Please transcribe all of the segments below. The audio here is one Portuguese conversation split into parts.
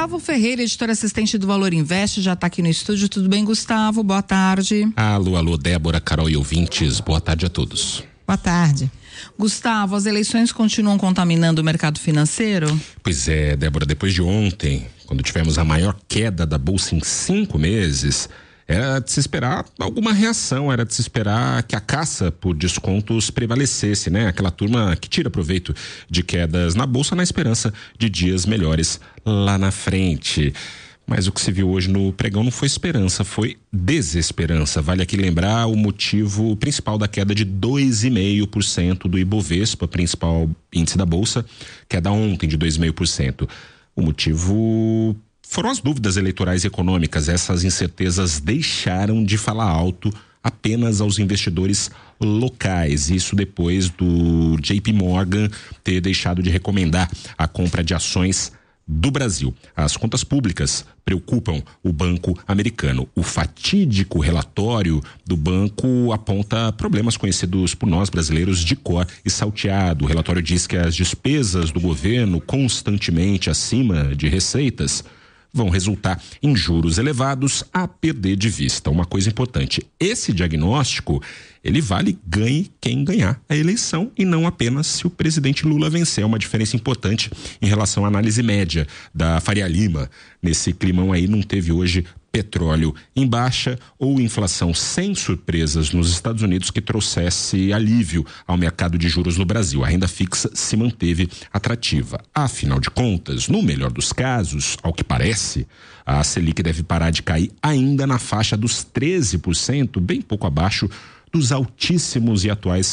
Gustavo Ferreira, editor assistente do Valor Invest, já está aqui no estúdio. Tudo bem, Gustavo? Boa tarde. Alô, Débora, Carol e ouvintes. Boa tarde a todos. Boa tarde. Gustavo, as eleições continuam contaminando o mercado financeiro? Pois é, Débora, depois de ontem, quando tivemos a maior queda da Bolsa em 5 meses, era de se esperar alguma reação, era de se esperar que a caça por descontos prevalecesse, né? Aquela turma que tira proveito de quedas na Bolsa na esperança de dias melhores lá na frente. Mas o que se viu hoje no pregão não foi esperança, foi desesperança. Vale aqui lembrar o motivo principal da queda de 2,5% do Ibovespa, principal índice da Bolsa, queda ontem de 2,5%. O motivo foram as dúvidas eleitorais e econômicas. Essas incertezas deixaram de falar alto apenas aos investidores locais. Isso depois do JP Morgan ter deixado de recomendar a compra de ações do Brasil. As contas públicas preocupam o banco americano. O fatídico relatório do banco aponta problemas conhecidos por nós brasileiros de cor e salteado. O relatório diz que as despesas do governo constantemente acima de receitas vão resultar em juros elevados a perder de vista. Uma coisa importante, esse diagnóstico, ele vale ganhe quem ganhar a eleição e não apenas se o presidente Lula vencer. É uma diferença importante em relação à análise média da Faria Lima. Nesse climão aí não teve hoje petróleo em baixa ou inflação sem surpresas nos Estados Unidos que trouxesse alívio ao mercado de juros no Brasil. A renda fixa se manteve atrativa. Afinal de contas, no melhor dos casos, ao que parece, a Selic deve parar de cair ainda na faixa dos 13%, bem pouco abaixo dos altíssimos e atuais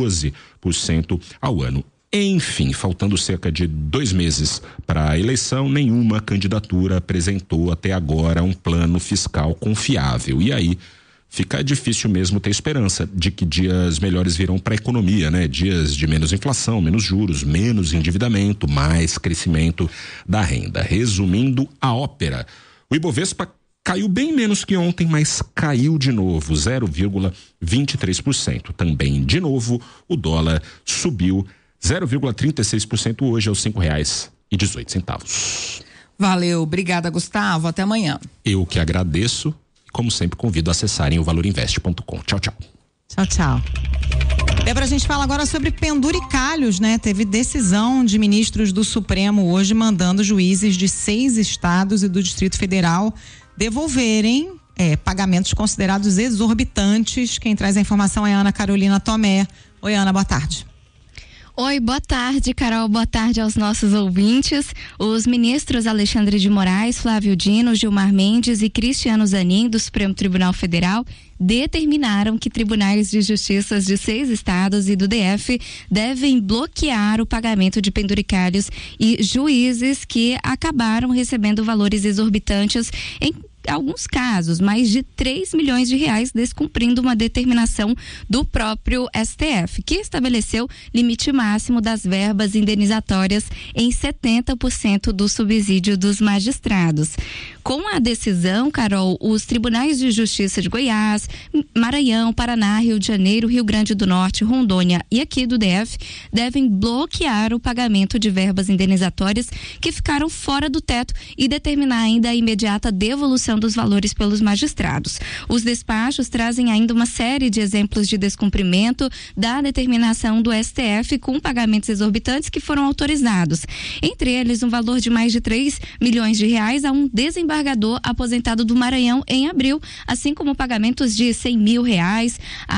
14% ao ano. Enfim, faltando cerca de 2 meses para a eleição, nenhuma candidatura apresentou até agora um plano fiscal confiável. E aí fica difícil mesmo ter esperança de que dias melhores virão para a economia, né? Dias de menos inflação, menos juros, menos endividamento, mais crescimento da renda. Resumindo a ópera, o Ibovespa caiu bem menos que ontem, mas caiu de novo, 0,23%. Também, de novo, o dólar subiu 0,36% hoje aos R$5,18. Valeu, obrigada, Gustavo. Até amanhã. Eu que agradeço e, como sempre, convido a acessarem o valorinvest.com. Tchau, tchau. Tchau, tchau. Débora, a gente fala agora sobre penduricalhos, né? Teve decisão de ministros do Supremo hoje mandando juízes de 6 estados e do Distrito Federal devolverem pagamentos considerados exorbitantes. Quem traz a informação é a Ana Carolina Tomé. Oi, Ana, boa tarde. Oi, boa tarde, Carol, boa tarde aos nossos ouvintes. Os ministros Alexandre de Moraes, Flávio Dino, Gilmar Mendes e Cristiano Zanin, do Supremo Tribunal Federal, determinaram que tribunais de justiça de 6 estados e do DF devem bloquear o pagamento de penduricalhos e juízes que acabaram recebendo valores exorbitantes em alguns casos, mais de R$3 milhões, descumprindo uma determinação do próprio STF, que estabeleceu limite máximo das verbas indenizatórias em 70% do subsídio dos magistrados. Com a decisão, Carol, os tribunais de justiça de Goiás, Maranhão, Paraná, Rio de Janeiro, Rio Grande do Norte, Rondônia e aqui do DF devem bloquear o pagamento de verbas indenizatórias que ficaram fora do teto e determinar ainda a imediata devolução dos valores pelos magistrados. Os despachos trazem ainda uma série de exemplos de descumprimento da determinação do STF com pagamentos exorbitantes que foram autorizados. Entre eles, um valor de mais de R$3 milhões a um desembargador aposentado do Maranhão em abril, assim como pagamentos de R$100 mil